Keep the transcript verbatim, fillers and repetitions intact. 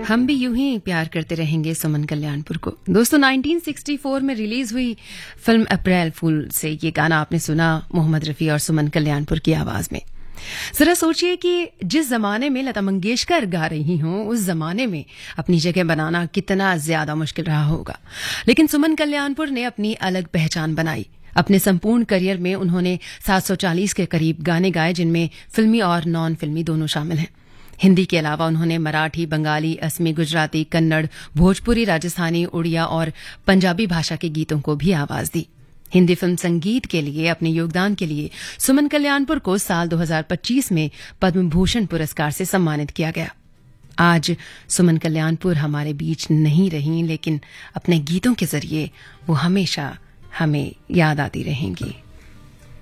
हम भी यूं ही प्यार करते रहेंगे सुमन कल्याणपुर को। दोस्तों उन्नीस सौ चौंसठ में रिलीज हुई फिल्म अप्रैल फूल से ये गाना आपने सुना मोहम्मद रफी और सुमन कल्याणपुर की आवाज में। जरा सोचिए कि जिस जमाने में लता मंगेशकर गा रही हों उस जमाने में अपनी जगह बनाना कितना ज्यादा मुश्किल रहा होगा, लेकिन सुमन कल्याणपुर ने अपनी अलग पहचान बनाई। अपने संपूर्ण करियर में उन्होंने सात सौ चालीस के करीब गाने गाए, जिनमें फिल्मी और नॉन फिल्मी दोनों शामिल हैं। हिंदी के अलावा उन्होंने मराठी, बंगाली, असमी, गुजराती, कन्नड़, भोजपुरी, राजस्थानी, उड़िया और पंजाबी भाषा के गीतों को भी आवाज दी। हिंदी फिल्म संगीत के लिए अपने योगदान के लिए सुमन कल्याणपुर को साल दो हज़ार पच्चीस में पद्म भूषण पुरस्कार से सम्मानित किया गया। आज सुमन कल्याणपुर हमारे बीच नहीं रही, लेकिन अपने गीतों के जरिए वो हमेशा हमें याद आती रहेंगी।